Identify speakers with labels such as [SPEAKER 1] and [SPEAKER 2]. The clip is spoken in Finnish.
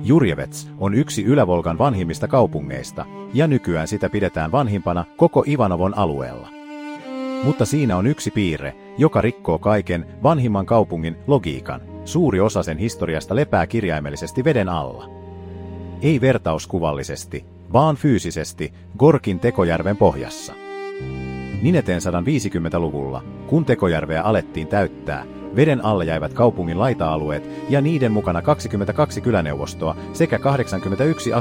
[SPEAKER 1] Jurjevets on yksi Ylä-Volgan vanhimmista kaupungeista, ja nykyään sitä pidetään vanhimpana koko Ivanovon alueella. Mutta siinä on yksi piirre, joka rikkoo kaiken vanhimman kaupungin logiikan. Suuri osa sen historiasta lepää kirjaimellisesti veden alla. Ei vertauskuvallisesti, vaan fyysisesti Gorkin Tekojärven pohjassa. Nineteen 150-luvulla, kun Tekojärveä alettiin täyttää, veden alle jäivät kaupungin laita-alueet ja niiden mukana 22 kyläneuvostoa sekä 81